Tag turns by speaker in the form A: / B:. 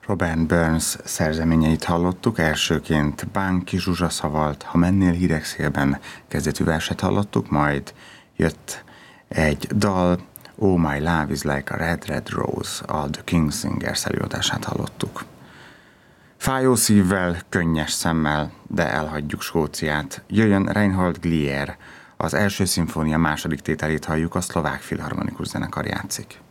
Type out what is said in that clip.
A: Robert Burns szerzeményeit hallottuk, elsőként Bánki Zsuzsa szavalt Ha mennél hideg szélben kezdetű verset hallottuk, majd jött egy dal, Oh My Love Is Like a Red Red Rose, a The Kingsingers előadását hallottuk. Fájó szívvel, könnyes szemmel, de elhagyjuk Skóciát. Jöjjön Reinhold Glier, az első szimfónia második tételét halljuk, a Szlovák Filharmonikus Zenekar játszik.